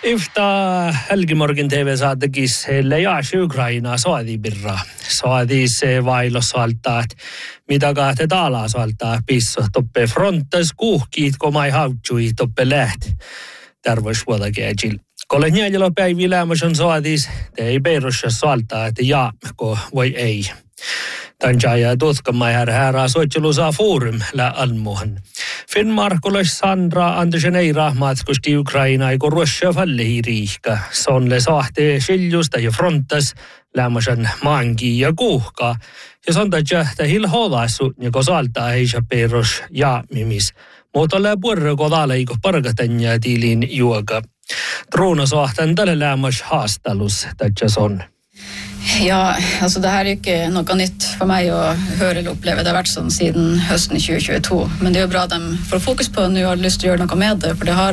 Ifta Helgimorgen TV-saatekis leijaasi Ukraina soadi birra. Soadi se vailo soaltaa, mitä kahte taalaa soaltaa pisso toppe frontas kuhkiit, komai hautsui toppe läht. Tarvois vuoda keäjil. Kolle njäjälo päivi lämmösen soadis, te ei perussa soaltaa, että jaamko voi ei. Tanjaa tutkamai härää soitselusaa forum lä almuhan. Finnmarkolas Sandra Anderseneira matkusti Ukraina eiku Russia falli riihka. Sonle sahte siljusta ja frontas lämmösen maanki ja kuhka. Ja sonta jähtä hilhodasu, niinku saltaa eisä perus jaamimis. Mutta lä purra kodalla eiku parkatan ja tilin juoka. Truuna sahtan tälle lämmös haastalus, tätsä son. Ja, alltså det här är ju något nytt för mig att höra eller uppleva. Det har varit sån sedan hösten 2022. Men det är ju bra att de får fokus på nu och har lust att göra något med det. För det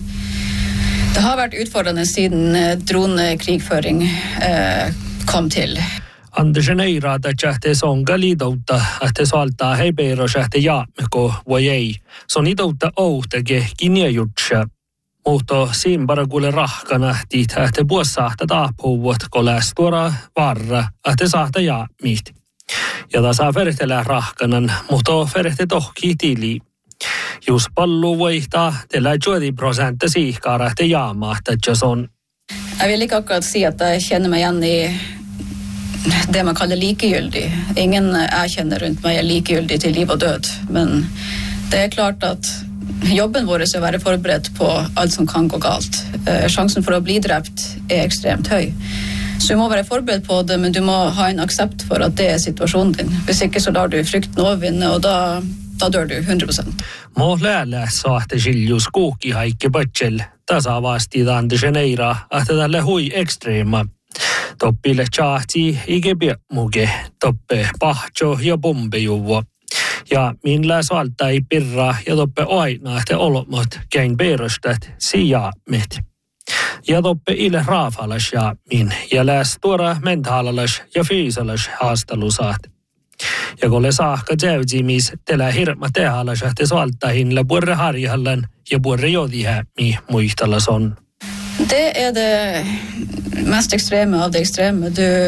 har varit utfordrande sedan dronekrigföring kom till. Anderseneira tätsä songa liitouta, että saltaa heiperos että jaamko voi ei. Se on liitouta ouhtake kinjajutsa. Mutta siinä bara kuule rahkana tiitä, että puossahta taapuvat koläs tuora varra, että saahta jaamit. Ja tasa fertelä rahkanan, mutta ferte tohki tili. Jos pallu voihtaa, teillä 20% siihkaara, että jaamaa, että se on. Jag vill lika akkurat säga att jag känner mig igen i det man kallar likegyldig. Ingen erkänner runt mig är likegyldig till liv och död. Men det är klart att jobben vår är att vara förberedd på allt som kan gå galt. Chansen för att bli dräpt är extremt hög. Så du må vara förberedd på det, men du må ha en accept för att det är situationen din. Hvis ikke så lar du frykten overvinne, och då dör du 100%. Må läällä saahte siljus kuukki haikki patsel. Tasa vasti Anderseneira, että tälle hui ekstreema. Toppille tjahti ike muke, toppe pahtjo ja bombejuvo. Ja minä salta ei pirra ja toppe aina, että olmat käin perustat sijaamit. Ja toppe ille raafalas ja min ja läs tuora mentaalalas ja fyysalas haastelusaat. Ja kun le saakka täytimis, telä hirma tehalas, että saltahin la burre harjallan ja burre jodihämmi muistalas on. Det är det mest extrema av det extrema.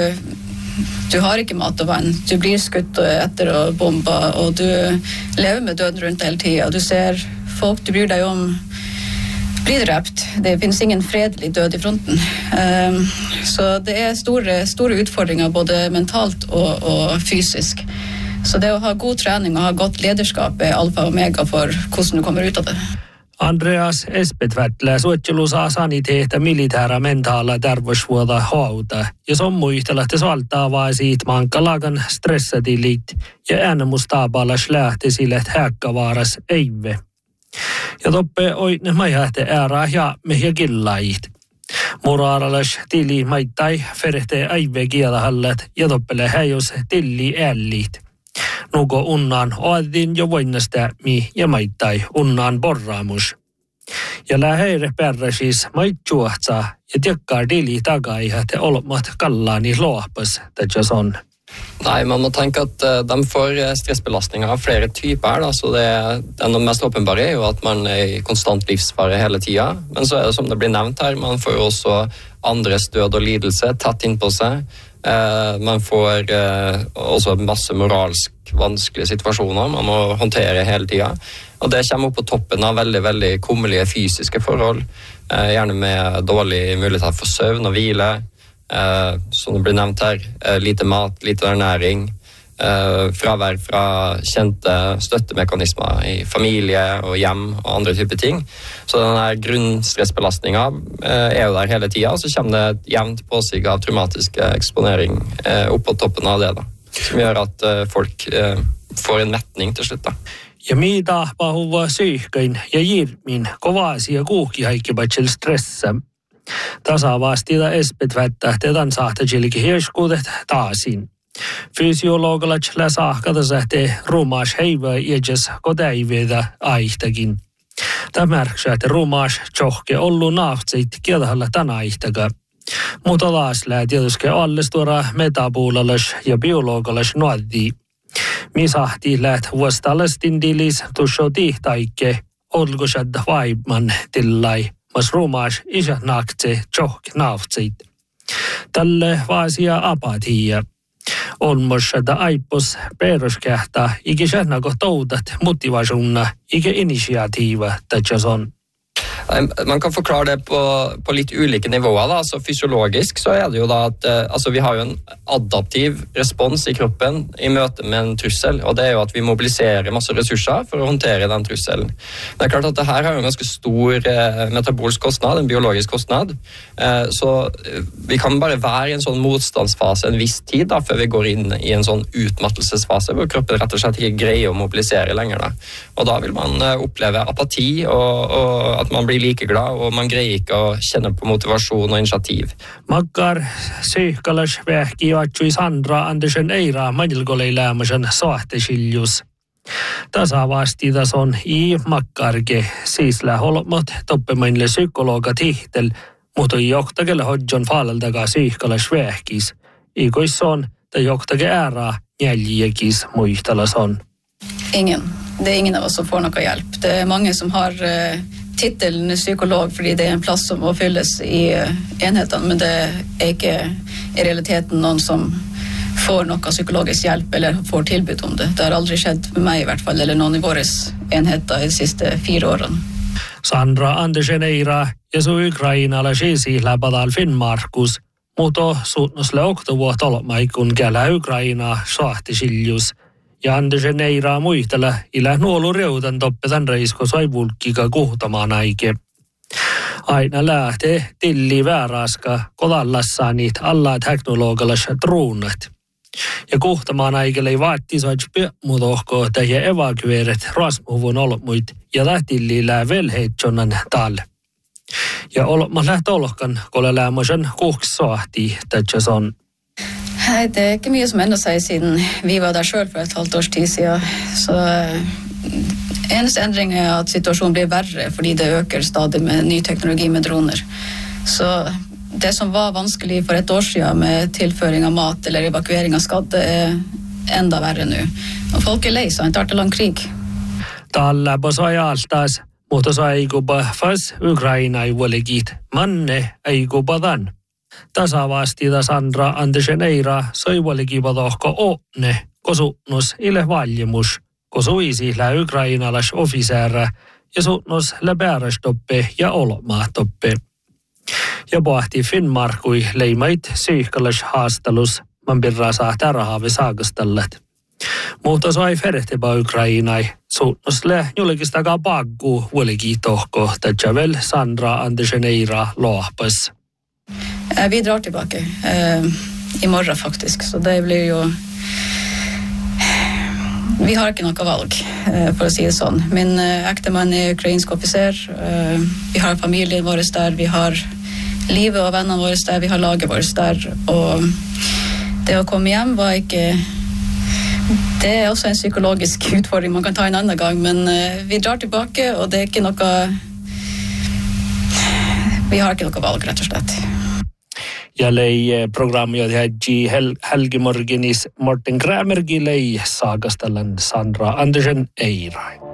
Du har inte mat och vann. Du blir skutt och äter och bomba och du lever med döden runt hela tiden. Du ser folk du bryr dig om blir dräpt. Det finns ingen fredlig död i fronten. Så det är stora utfordringar både mentalt och fysiskt. Så det att ha god träning och ha gott ledarskap är alfa och omega för hur du kommer ut av det. Andreas Espetvätlä suottelusaa saniteehtä militäära mentaala terveysvuoda hauta. Ja se on muistella, että saltaa vaan siitä mankalagan stressatilit ja äänemustaapallas lähti sille, että häkkavaaras eive. Ja toppe oitne majahte äärää ja mehiä killait. Muraaralas tili maittai ferehte aive kielahallat ja toppele häjus tilli ällit. Nuko unnaan oadin jo voinnastäämi ja maittai unnaan borraamus. Ja läheire pärräsis maitjuahtsa ja tiekkaa dili takaihat ja olmat kallaani loapas, tätä son. Nej, man må tänka att de får stressbelastningar av flera typer. Då. Så det mest uppenbara är ju att man är i konstant livsfara hela tiden. Men så är det som det blir nämnt här, man får också andres död och lidelse tätt in på sig. Man får också masse moralsk vanskelige situationer man må håndtere hele tiden. Og det kommer opp på toppen av veldig, veldig kummerlige fysiske forhold. Gjerne med dårlig mulighet for søvn og hvile. Som det blir nevnt her, lite mat, lite ernæring. Fravær fra kjente støttemekanismer i familie og hjem og andre typer ting. Så denne grunnstressbelastningen er jo der hele tiden, så kommer det et jevnt påsig av traumatisk eksponering opp på toppen av det da. Som gjør at folk får en mättning till slut. Ja mitä pahuva syyhköin ja jirmin kovaasi ja kuuki haikkipatsel stressa. Tasavastida Espetvättä, että tämän sahtajilki hirskuudet taasin. Fysiologalat lä saahkata sähte rumaas heivä iäjäs kotäivetä aihtakin. Tämärksä, että rumaas tjohke ollu naaftsit kielahalla tänä aihtaga. Mutta taas lää tietysti allestuora metabuulalas ja biologalas nuoddi. Misahti läht vuostallastin dilis tusho tihtaikke olgosad vaibman tillai mas rumas isä naktse tjohk naavtsit. Tälle vaasia apatia. On mossada aippos peruskähtä, ikä sähnäko toudat motivationerna, ikä initiatiiva tätsäs on. Man kan forklare det på litt ulike nivåer. Da. Så fysiologisk så det jo da at vi har jo en adaptiv respons i kroppen i møte med en trussel, og det jo at vi mobiliserer masse ressurser for å håndtere den trusselen. Men det klart at det her har jo en ganske stor metabolsk kostnad, en biologisk kostnad, så vi kan bare være i en sånn motstandsfase en viss tid da, før vi går inn i en sånn utmattelsesfase, hvor kroppen rett og slett ikke greier å mobilisere lenger. Da. Og da vil man oppleve apati, og at man blir like glad, og man greier ikke å kjenne på motivasjon og initiativ. Makkar syyhkalas vähki vatsui Sandra Andersen Eira manilgolei lämmösen saahtesiljus. Tasavastidas on i makkarke siislä holmot toppemainille psykologa tihtel, mutta johtagelle hodjon faaleltaga syyhkalas vähkis. Ikois on, ta joktage ära njäljekis muistalas on. Ingen. Det är ingen av oss som får någon hjälp. Det är många som har titeln psykolog fordi det är en plats som må fylles i enheten, men det är inte i realiteten någon som får någon psykologisk hjälp eller får tilbud om det. Det har aldrig skett med mig i hvert fall, eller någon i våres enheter de siste 4 åren. Sandra Andersen Eira ja su Ukrainalla siisillä badal Finnmarkus, mutta suutnosle oktovuot olmaikun kälä Ukraina saahtesiljus. Ja Andersen Eira muistella ilä nuolu reutan toppetan reisko sai vulkkiga kuhtamaan aike. Aina lähtee tilli vääraska kodallassaan niitä alla teknologiallas truunat. Ja kuhtamaan aikelle ei vaatti saats mutohko tähjä evakueeret rasmuvun olmuit ja lähtilli lää velheitsonan talle. Ja olma lähtolkan kolle lämmösen kuhksaahti tätsäs on. Det är inte mycket som ändrar sig sedan vi var där själv för ett halvt års tid sedan. Så eneste ändring är att situationen blir värre fordi det ökar stadigt med ny teknologi med droner. Så det som var vanskelig för ett år sedan med tillföring av mat eller evakuering av skadde är ända värre nu. Och folk är lei, så inte varit en lång krig. Tällä posai altaas, mutta sai kupa fas Ukraina ei vuolikit. Manne ei kupadan. Tasavastida Sandra Andersen Eira soivuolikivadohko onne, kosunnus ile valjemus, kosuisi lä Ukrainalas officerä ja sunnus lä päärästoppe ja olmaatoppe. Ja pohti Finnmarkui leimait syyhkalas haastalus, man pirraa saa tärahaavi saakastallet. Mutta sai ferhtepä Ukrainai, sunnus lä julkistakaa pakkuu vuolikitohko, tätsävel Sandra Andersen Eira lohpas. Vi drar tillbaka imorgon faktiskt, så det blir ju... Vi har inte något valg, för att säga det sån. Min äkteman är ukrainsk officer, vi har familjen vår där, vi har livet och vännerna vår där, vi har laget vår där. Och det att komma hem var inte... Det är också en psykologisk utfordring man kan ta en annan gång, men vi drar tillbaka och det är inte något... Vi har inte något valg, rätt och slett. Ja lei programjohtaja Helgi Morgenis Morten Kramergi lei saagastellan Sandra Andersen Eira.